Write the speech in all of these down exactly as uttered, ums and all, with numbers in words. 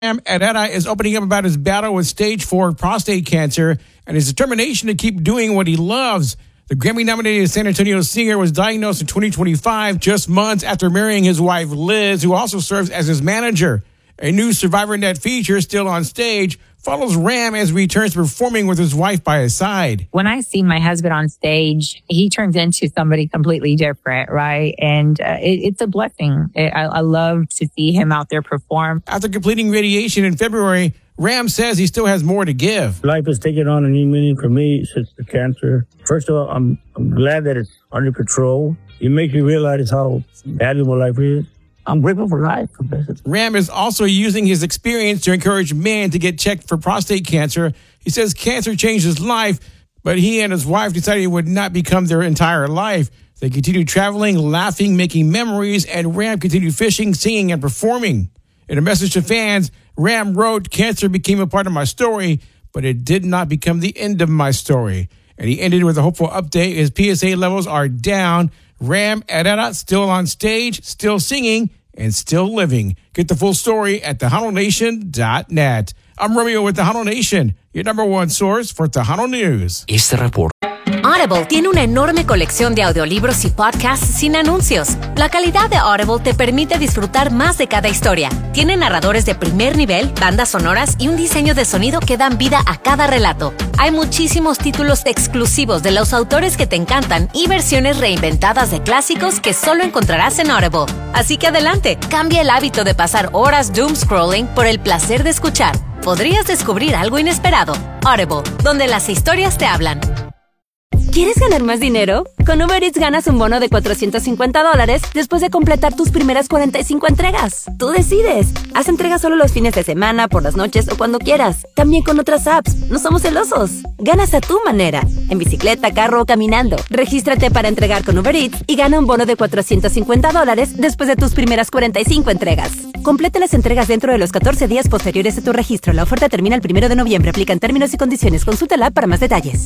Ram Herrera is opening up about his battle with stage four prostate cancer and his determination to keep doing what he loves. The Grammy-nominated San Antonio singer was diagnosed in twenty twenty-five, just months after marrying his wife, Liz, who also serves as his manager. A new SurvivorNet feature, Still on Stage, follows Ram as he returns to performing with his wife by his side. When I see my husband on stage, he turns into somebody completely different, right? And uh, it, it's a blessing. It, I, I love to see him out there perform. After completing radiation in February, Ram says he still has more to give. Life has taken on a new meaning for me since the cancer. First of all, I'm, I'm glad that it's under control. It makes me realize how valuable life is. I'm grateful for life. Ram is also using his experience to encourage men to get checked for prostate cancer. He says cancer changed his life, but he and his wife decided it would not become their entire life. They continued traveling, laughing, making memories, and Ram continued fishing, singing, and performing. In a message to fans, Ram wrote, "Cancer became a part of my story, but it did not become the end of my story." And he ended with a hopeful update. His P S A levels are down. Ram Herrera still on stage, still singing, and still living. Get the full story at Tejano Nation dot net. I'm Romeo with Tejano Nation, your number one source for Tejano News. Este reporte. Audible tiene una enorme colección de audiolibros y podcasts sin anuncios. La calidad de Audible te permite disfrutar más de cada historia. Tiene narradores de primer nivel, bandas sonoras y un diseño de sonido que dan vida a cada relato. Hay muchísimos títulos exclusivos de los autores que te encantan y versiones reinventadas de clásicos que solo encontrarás en Audible. Así que adelante, cambia el hábito de pasar horas doom scrolling por el placer de escuchar. Podrías descubrir algo inesperado. Audible, donde las historias te hablan. ¿Quieres ganar más dinero? Con Uber Eats ganas un bono de cuatrocientos cincuenta dólares después de completar tus primeras cuarenta y cinco entregas. Tú decides. Haz entregas solo los fines de semana, por las noches o cuando quieras. También con otras apps. No somos celosos. Ganas a tu manera. En bicicleta, carro o caminando. Regístrate para entregar con Uber Eats y gana un bono de cuatrocientos cincuenta dólares después de tus primeras cuarenta y cinco entregas. Completa las entregas dentro de los catorce días posteriores a tu registro. La oferta termina el primero de noviembre. Aplican términos y condiciones. Consulta la app para más detalles.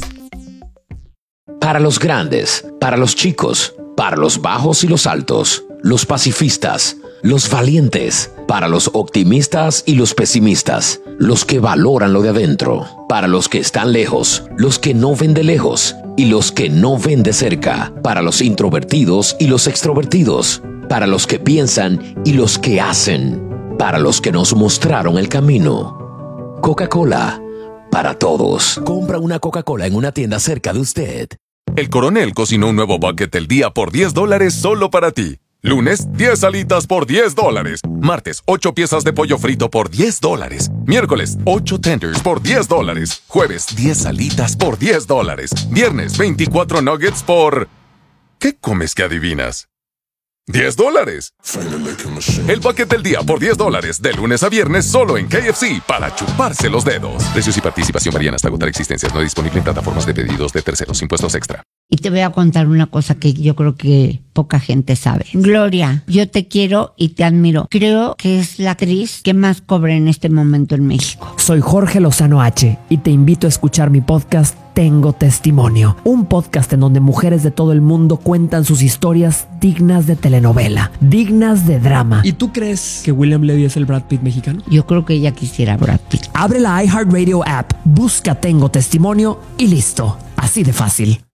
Para los grandes, para los chicos, para los bajos y los altos, los pacifistas, los valientes, para los optimistas y los pesimistas, los que valoran lo de adentro, para los que están lejos, los que no ven de lejos y los que no ven de cerca, para los introvertidos y los extrovertidos, para los que piensan y los que hacen, para los que nos mostraron el camino. Coca-Cola, para todos. Compra una Coca-Cola en una tienda cerca de usted. El Coronel cocinó un nuevo bucket del día por diez dólares solo para ti. Lunes, diez alitas por diez dólares. Martes, ocho piezas de pollo frito por diez dólares. Miércoles, ocho tenders por diez dólares. Jueves, diez alitas por diez dólares. Viernes, veinticuatro nuggets por... ¿Qué comes que adivinas? ¡diez dólares! El bucket del día por diez dólares, de lunes a viernes, solo en K F C, para chuparse los dedos. Precios y participación varían hasta agotar existencias. No disponible en plataformas de pedidos de terceros. Impuestos extra. Y te voy a contar una cosa que yo creo que poca gente sabe. Gloria, yo te quiero y te admiro. Creo que es la actriz que más cobra en este momento en México. Soy Jorge Lozano H y te invito a escuchar mi podcast Tengo Testimonio, un podcast en donde mujeres de todo el mundo cuentan sus historias dignas de telenovela, dignas de drama. ¿Y tú crees que William Levy es el Brad Pitt mexicano? Yo creo que ella quisiera Brad Pitt. Abre la iHeartRadio app, busca Tengo Testimonio y listo. Así de fácil.